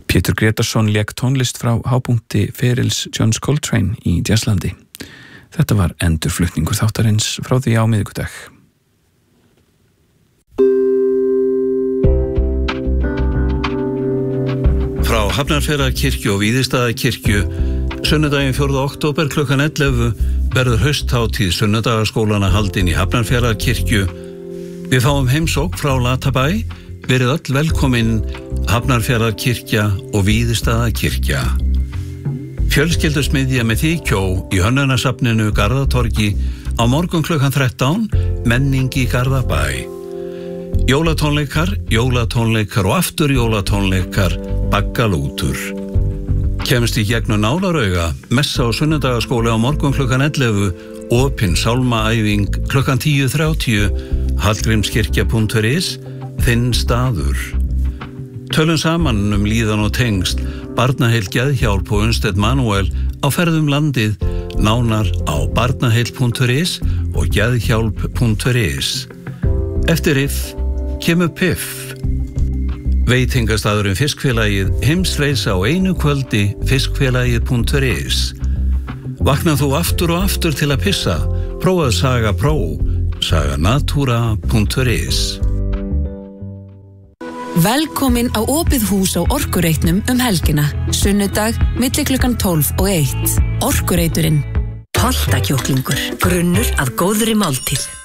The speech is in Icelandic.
Pétur Gretarsson lék tónlist frá hápunkti ferils John Coltrane í Jazzlandi. Þetta var endurflutningur þáttarins frá því á miðvikudag. Frá Hafnarfjarðarkirkju og Víðistaðakirkju, sunnudaginn 4. október klukkan 11 verður hausthátíð sunnudagaskólana haldin í Hafnarfjarðarkirkju. Við fáum heimsókn frá Latabæ, verið öll velkomin Hafnarfjarðarkirkja og Víðistaðakirkja. Fjölskyldusmiðja með þykjó í Hönnunasafninu Garðatorgi á morgun klukkan 13, menning í Garðabæ. Jólatónleikar og aftur jólatónleikar, baggalútur. Kemst í gegnum nálarauga, messa á sunnudagaskóli á morgun klukkan 11, opin sálmaæfing klukkan 10:30, hallgrímskirkja.is, þinn staður. Tölum saman líðan og tengsl, Barnaheill Geðhjálp og Unnsteinn Manuel á ferðum landið, nánar á barnaheill.is og geðhjálp.is. Eftir riff kemur piff. Veitingastaðurinn Fiskfélagið, heimsreisa á einu kvöldi, fiskfélagið.is. Vaknað þú aftur og aftur til að pissa, prófað Saga Pro, saganatura.is. Velkomin á opið hús á Orkureitnum helgina, sunnudag milli klukkan 12 og 1. Orkureiturinn. Holtakjúklingur, grunnur að góðri máltíð.